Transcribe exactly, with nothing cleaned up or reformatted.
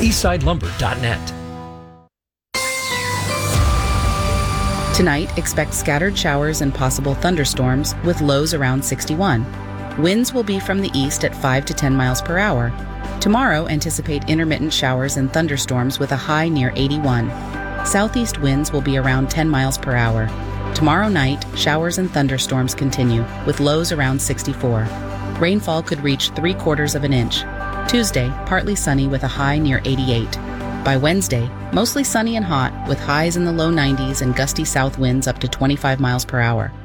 eastside lumber dot net. Tonight, expect scattered showers and possible thunderstorms with lows around sixty-one. Winds will be from the east at five to ten miles per hour. Tomorrow, anticipate intermittent showers and thunderstorms with a high near eighty-one. Southeast winds will be around ten miles per hour. Tomorrow night, showers and thunderstorms continue with lows around sixty-four. Rainfall could reach three quarters of an inch. Tuesday, partly sunny with a high near eighty-eight. By Wednesday, mostly sunny and hot with highs in the low nineties and gusty south winds up to twenty-five miles per hour.